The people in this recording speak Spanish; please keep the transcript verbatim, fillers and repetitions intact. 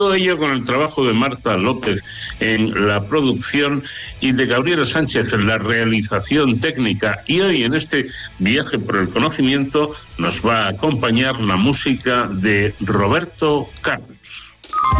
Todo ello con el trabajo de Marta López en la producción y de Gabriela Sánchez en la realización técnica. Y hoy en este viaje por el conocimiento nos va a acompañar la música de Roberto Carlos.